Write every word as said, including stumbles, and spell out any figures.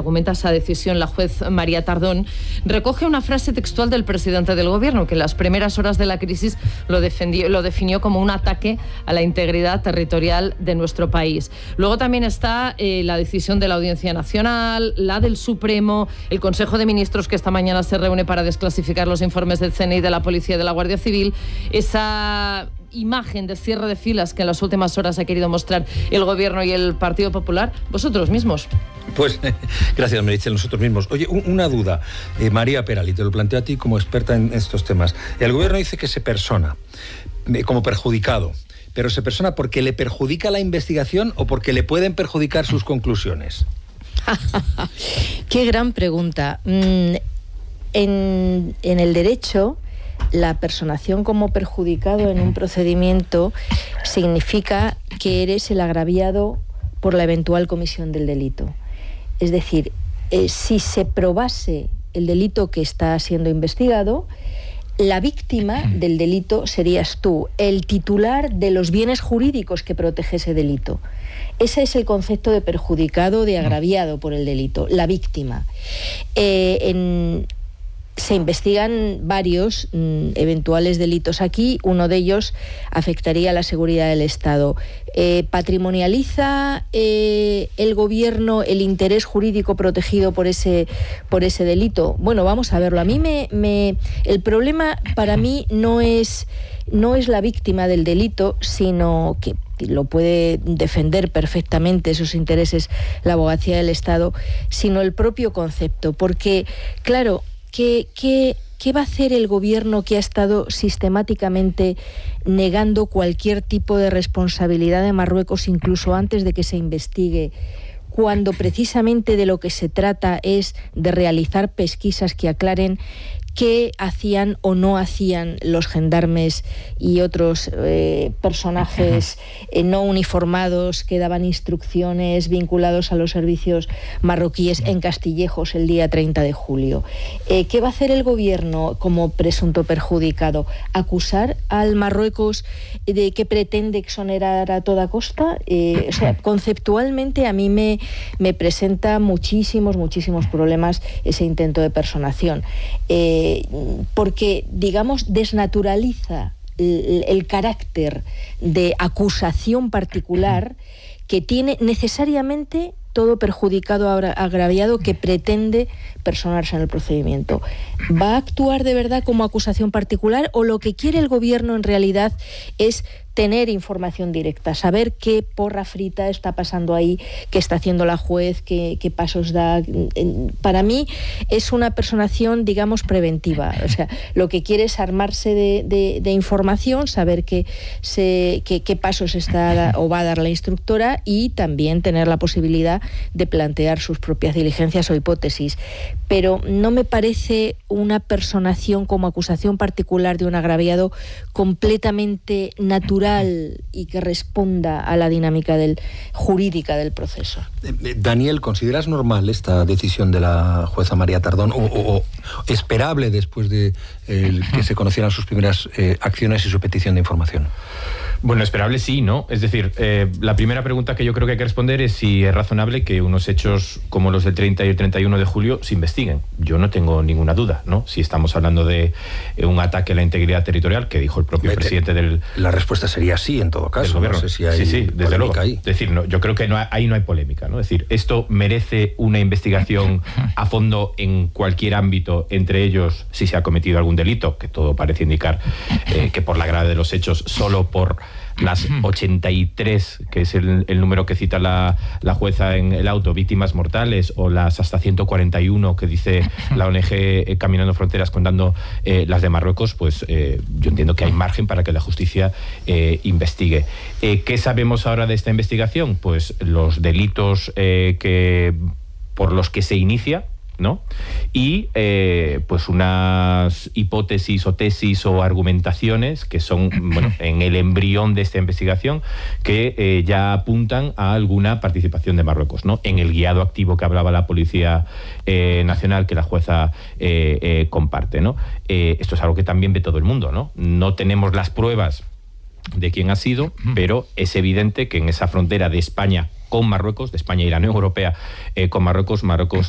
argumenta esa decisión la juez María Tardón, recoge una frase textual del presidente del Gobierno, que en las primeras horas de la crisis lo, defendió, lo definió como un ataque a la integridad territorial de nuestro país. Luego también está eh, la decisión de la Audiencia Nacional, la del Supremo, el Consejo de Ministros que esta mañana se reúne para desclasificar los informes del C N I, de la Policía y de la Guardia Civil, esa imagen de cierre de filas que en las últimas horas ha querido mostrar el Gobierno y el Partido Popular, vosotros mismos. Pues gracias, Meritxell, nosotros mismos. Oye, un, una duda, eh, María Perali, te lo planteo a ti como experta en estos temas. El Gobierno dice que se persona eh, como perjudicado, pero ¿se persona porque le perjudica la investigación o porque le pueden perjudicar sus conclusiones? Qué gran pregunta. Mm, en, en el derecho, la personación como perjudicado en un procedimiento significa que eres el agraviado por la eventual comisión del delito. Es decir, eh, si se probase el delito que está siendo investigado, la víctima del delito serías tú, el titular de los bienes jurídicos que protege ese delito. Ese es el concepto de perjudicado, de agraviado por el delito, la víctima. Eh, en... Se investigan varios mm, eventuales delitos aquí. Uno de ellos afectaría a la seguridad del Estado. Eh, ¿Patrimonializa eh, el Gobierno el interés jurídico protegido por ese, por ese delito? Bueno, vamos a verlo. A mí me, me el problema para mí no es, no es la víctima del delito, sino que lo puede defender perfectamente esos intereses la abogacía del Estado, sino el propio concepto. Porque, claro, ¿Qué, qué, ¿Qué va a hacer el Gobierno que ha estado sistemáticamente negando cualquier tipo de responsabilidad de Marruecos, incluso antes de que se investigue, cuando precisamente de lo que se trata es de realizar pesquisas que aclaren qué hacían o no hacían los gendarmes y otros eh, personajes eh, no uniformados que daban instrucciones vinculados a los servicios marroquíes en Castillejos el día treinta de julio? Eh, ¿Qué va a hacer el Gobierno como presunto perjudicado? ¿Acusar al Marruecos de que pretende exonerar a toda costa? Eh, o sea, conceptualmente a mí me, me presenta muchísimos, muchísimos problemas ese intento de personación. Eh, porque, digamos, desnaturaliza el, el carácter de acusación particular que tiene necesariamente todo perjudicado agraviado que pretende personarse en el procedimiento. ¿Va a actuar de verdad como acusación particular o lo que quiere el Gobierno en realidad es tener información directa, saber qué porra frita está pasando ahí, qué está haciendo la juez, qué, qué pasos da? Para mí es una personación, digamos, preventiva. O sea, lo que quiere es armarse de, de, de información, saber qué, se, qué, qué pasos está o va a dar la instructora y también tener la posibilidad de plantear sus propias diligencias o hipótesis. Pero no me parece una personación como acusación particular de un agraviado completamente natural y que responda a la dinámica del, jurídica del proceso. Daniel, ¿consideras normal esta decisión de la jueza María Tardón o, o, o esperable después de eh, que se conocieran sus primeras eh, acciones y su petición de información? Bueno, esperable sí, ¿no? Es decir, eh, la primera pregunta que yo creo que hay que responder es si es razonable que unos hechos como los del treinta y el treinta y uno de julio se investiguen. Yo no tengo ninguna duda, ¿no? Si estamos hablando de eh, un ataque a la integridad territorial, que dijo el propio Vete, presidente del... La respuesta sería sí, en todo caso. No sé si hay sí, sí, desde luego. Ahí. Es decir, no, yo creo que no, ahí no hay polémica, ¿no? Es decir, esto merece una investigación a fondo en cualquier ámbito, entre ellos si se ha cometido algún delito, que todo parece indicar eh, que por la gravedad de los hechos, solo por las ochenta y tres, que es el, el número que cita la, la jueza en el auto, víctimas mortales, o las hasta ciento cuarenta y uno que dice la O N G eh, Caminando Fronteras contando eh, las de Marruecos, pues eh, yo entiendo que hay margen para que la justicia eh, investigue. Eh, ¿Qué sabemos ahora de esta investigación? Pues los delitos eh, que por los que se inicia, ¿no? Y eh, pues unas hipótesis o tesis o argumentaciones que son, bueno, en el embrión de esta investigación, que eh, ya apuntan a alguna participación de Marruecos, ¿no? En el guiado activo que hablaba la Policía eh, Nacional, que la jueza eh, eh, comparte, ¿no? Eh, esto es algo que también ve todo el mundo, ¿no? No tenemos las pruebas de quién ha sido, pero es evidente que en esa frontera de España con Marruecos, de España y la Unión Europea eh, con Marruecos, Marruecos